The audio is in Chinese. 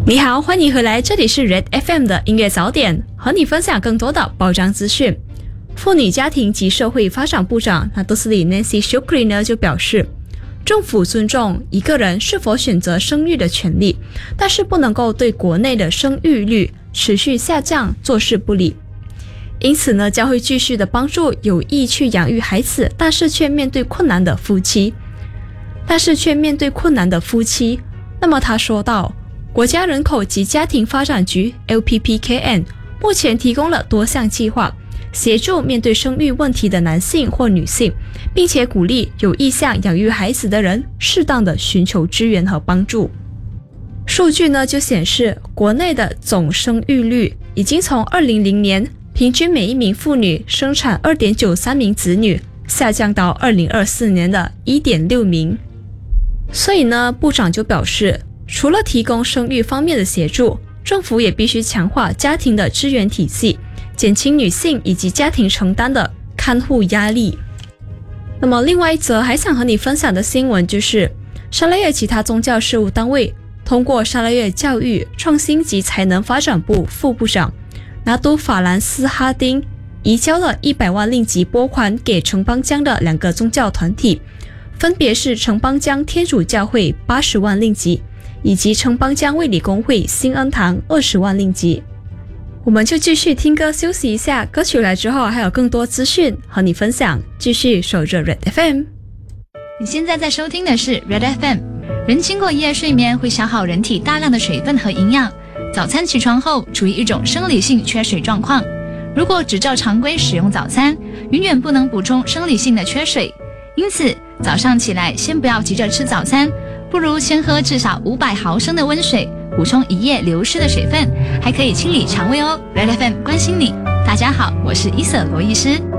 你好，欢迎回来，这里是 Red FM 的音乐早点，和你分享更多的保障资讯。妇女家庭及社会发展部长纳杜斯里 Nancy Shukri 呢就表示，政府尊重一个人是否选择生育的权利，但是不能够对国内的生育率持续下降坐视不理。因此呢，将会继续的帮助有意去养育孩子，但是却面对困难的夫妻。那么他说到，国家人口及家庭发展局 LPPKN 目前提供了多项计划，协助面对生育问题的男性或女性，并且鼓励有意向养育孩子的人适当的寻求支援和帮助。数据呢就显示，国内的总生育率已经从2000年平均每一名妇女生产 2.93 名子女，下降到2024年的 1.6 名。所以呢，部长就表示，除了提供生育方面的协助，政府也必须强化家庭的支援体系，减轻女性以及家庭承担的看护压力。那么另外一则还想和你分享的新闻就是，沙拉越其他宗教事务单位通过沙拉越教育、创新及才能发展部副部长拿督法兰斯哈丁移交了100万令吉拨款给城邦江的2个宗教团体，分别是城邦江天主教会80万令吉，以及城邦江卫理公会新恩堂20万令吉。我们就继续听歌休息一下，歌曲来之后还有更多资讯和你分享，继续守着 Red FM。 你现在在收听的是 Red FM。 人经过一夜睡眠会消耗人体大量的水分和营养，早餐起床后处于一种生理性缺水状况，如果只照常规使用早餐，永远不能补充生理性的缺水。因此早上起来先不要急着吃早餐，不如先喝至少500毫升的温水，补充一夜流失的水分，还可以清理肠胃哦。 Red FM 关心你。大家好，我是伊瑟罗医师。